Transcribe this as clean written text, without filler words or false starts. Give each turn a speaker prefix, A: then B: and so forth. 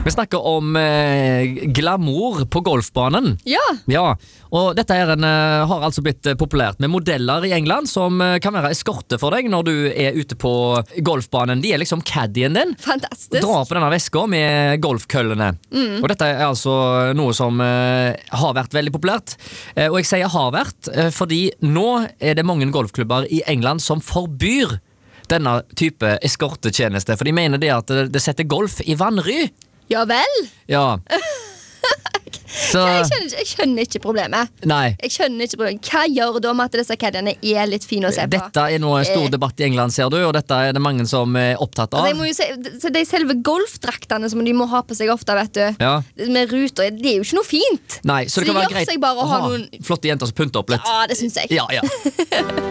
A: Vi snakker om glamour på golfbanen.
B: Ja,
A: Og dette her har altså blitt populært med modeller i England som kan være eskorte for deg når du er ute på golfbanen. De er liksom caddien din.
B: fantastisk.
A: Drar på denne veska med golfkøllene. Og dette er altså noe som har vært veldig populært. Og jeg sier har vært, fordi nå er det mange golfklubber i England som forbyr denne type eskortetjeneste. For de mener det at det setter golf i vanry.
B: Ja vel?
A: Ja. Så,
B: Jeg skjønner ikke problemet.
A: nei.
B: Jeg skjønner ikke problemet. Hva gjør da med at disse caddiene er litt fine å se på?
A: Dette er nå en stor debatt i England, ser du, og dette er det mange som er opptatt av.
B: Altså, jeg må jo si, så de selve golfdraktene som de må ha på seg ofte, vet du,
A: Ja.
B: med ruter, det er jo ikke noe fint.
A: Nei, så det
B: Så
A: kan
B: det
A: være
B: gjør
A: greit
B: seg bare å ha noen-
A: flotte jenter som pynter opp litt.
B: Ja, det synes jeg.
A: Ja.